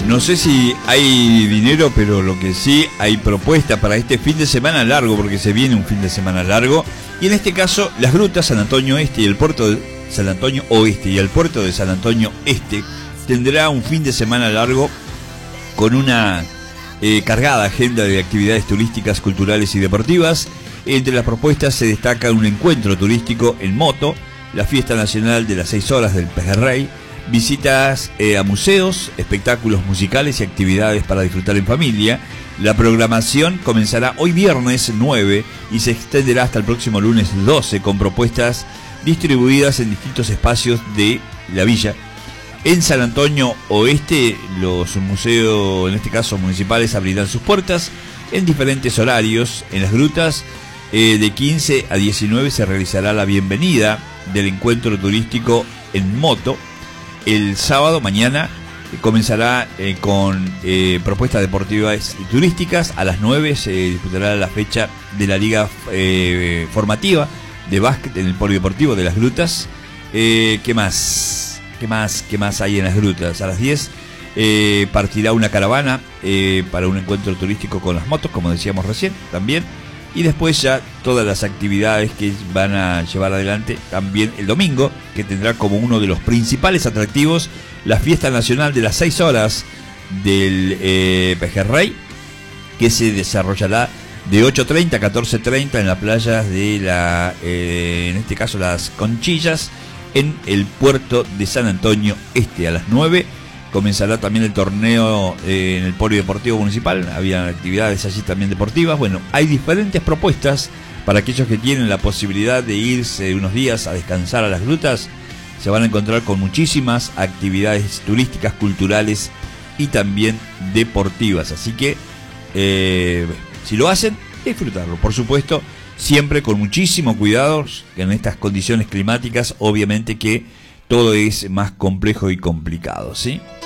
No sé si hay dinero, pero lo que sí hay propuesta para este fin de semana largo, porque se viene un fin de semana largo. Y en este caso, las grutas San Antonio Este y el puerto de San Antonio Oeste y el puerto de San Antonio Este tendrá un fin de semana largo con una cargada agenda de actividades turísticas, culturales y deportivas. Entre las propuestas se destaca un encuentro turístico en moto, la fiesta nacional de las 6 horas del Pejerrey, visitas a museos, espectáculos musicales y actividades para disfrutar en familia. La programación comenzará hoy viernes 9 y se extenderá hasta el próximo lunes 12 con propuestas distribuidas en distintos espacios de la villa. En San Antonio Oeste, los museos, en este caso municipales, abrirán sus puertas en diferentes horarios. En las grutas, de 15 a 19 se realizará la bienvenida del encuentro turístico en moto. El sábado, mañana, comenzará con propuestas deportivas y turísticas. A las 9 se disputará la fecha de la liga formativa de básquet en el polideportivo de las grutas. ¿Qué más hay en las grutas? A las 10 partirá una caravana para un encuentro turístico con las motos, como decíamos recién, también. Y después ya todas las actividades que van a llevar adelante también el domingo, que tendrá como uno de los principales atractivos la fiesta nacional de las 6 horas del Pejerrey, que se desarrollará de 8:30 a 14:30 en las playas de en este caso las Conchillas, en el puerto de San Antonio Este. A las 9 comenzará también el torneo en el polideportivo municipal. Había actividades allí también deportivas. Bueno, hay diferentes propuestas para aquellos que tienen la posibilidad de irse unos días a descansar a las grutas. Se van a encontrar con muchísimas actividades turísticas, culturales y también deportivas. Así que si lo hacen, disfrutarlo. Por supuesto, siempre con muchísimo cuidado, que en estas condiciones climáticas obviamente que todo es más complejo y complicado, ¿sí?